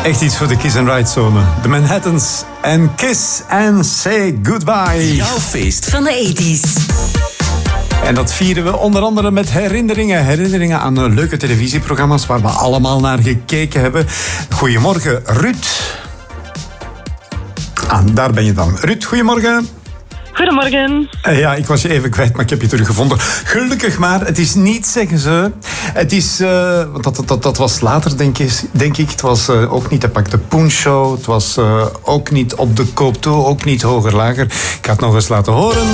Echt iets voor de Kiss and Ride zone. De Manhattans en Kiss and Say Goodbye. Jouw feest van de 80s. En dat vieren we onder andere met herinneringen. Herinneringen aan leuke televisieprogramma's waar we allemaal naar gekeken hebben. Goedemorgen, Ruud. Daar ben je dan. Ruud, goedemorgen. Goedemorgen. Ja, ik was je even kwijt, maar ik heb je teruggevonden. Gelukkig maar, het is niet, zeggen ze. Het is, dat was later, denk ik. Het was ook niet de Pak de Poen Show. Het was ook niet Op de Koop Toe, ook niet Hoger Lager. Ik ga het nog eens laten horen.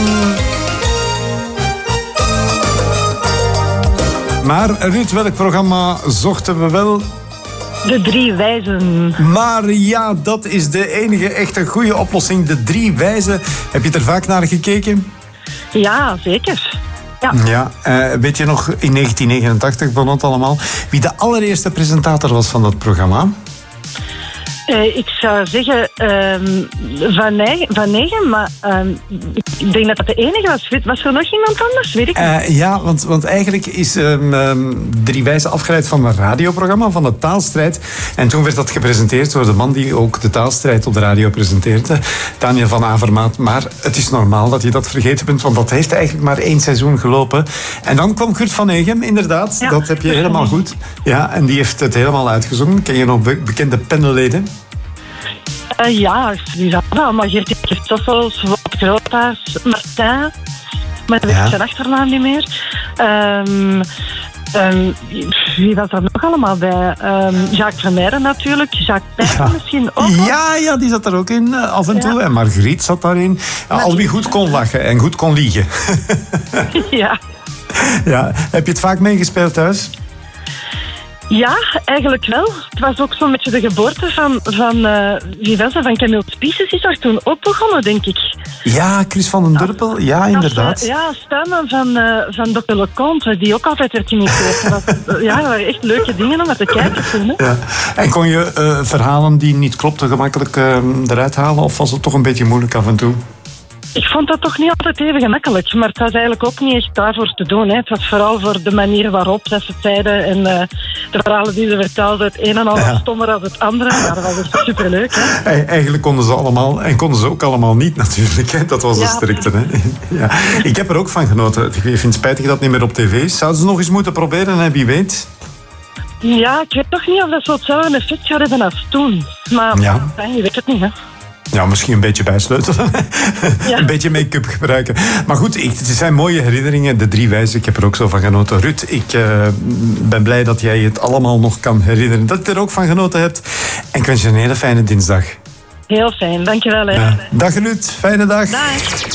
Maar Ruud, welk programma zochten we wel? De Drie Wijzen. Maar ja, dat is de enige echte goede oplossing. De Drie Wijzen. Heb je er vaak naar gekeken? Ja, zeker. Ja, weet je nog, in 1989 begon het allemaal. Wie de allereerste presentator was van dat programma? Ik zou zeggen Van Negen, maar ik denk dat dat de enige was. Was er nog iemand anders? Weet ik niet. Ja, want eigenlijk is Drie Wijzen afgeleid van een radioprogramma, van de Taalstrijd. En toen werd dat gepresenteerd door de man die ook de Taalstrijd op de radio presenteerde, Daniel van Avermaat. Maar het is normaal dat je dat vergeten bent, want dat heeft eigenlijk maar 1 seizoen gelopen. En dan kwam Kurt van Egem, inderdaad. Ja, dat heb je helemaal goed. Ja, en die heeft het helemaal uitgezongen. Ken je nog bekende panelleden? Ja, die zijn allemaal. Geert Christoffels, Wop Groothuis, Martin. Maar ik weet zijn achternaam niet meer. Wie was er nog allemaal bij? Jacques Vermeijden natuurlijk. Jacques Pijpen misschien ook. Ja, die zat er ook in af en toe. En Margriet zat daarin. Ja, al wie goed kon lachen en goed kon liegen. Ja. Heb je het vaak meegespeeld thuis? Ja, eigenlijk wel. Het was ook zo'n beetje de geboorte van Camille Spices is er toen ook begonnen, denk ik. Ja, Chris van den Durpel. Ja, inderdaad. Stuinman van Dr. Leconte, die ook altijd werd imiteerd. Dat waren echt leuke dingen om naar te kijken toen. Hè? Ja. En kon je verhalen die niet klopten gemakkelijk eruit halen? Of was het toch een beetje moeilijk af en toe? Ik vond dat toch niet altijd even gemakkelijk. Maar het was eigenlijk ook niet echt daarvoor te doen. Hè. Het was vooral voor de manier waarop dat ze het zeiden. En de verhalen die ze vertelden, het een en ander stommer dan het andere. Maar dat was dus superleuk. Hè. Eigenlijk konden ze allemaal. En konden ze ook allemaal niet natuurlijk. Hè. Dat was het strikte. Hè. Ja. Ik heb er ook van genoten. Ik vind het spijtig dat het niet meer op tv is. Zouden ze nog eens moeten proberen, hè, wie weet? Ja, ik weet toch niet of dat zo hetzelfde effect gaat hebben als toen. Maar je weet het niet, hè. Ja, misschien een beetje bijsleutelen. Een beetje make-up gebruiken. Maar goed, het zijn mooie herinneringen. De Drie Wijzen, ik heb er ook zo van genoten. Ruud, ik ben blij dat jij het allemaal nog kan herinneren. Dat je er ook van genoten hebt. En ik wens je een hele fijne dinsdag. Heel fijn, dankjewel. Hè. Dag Ruud, fijne dag. Dag.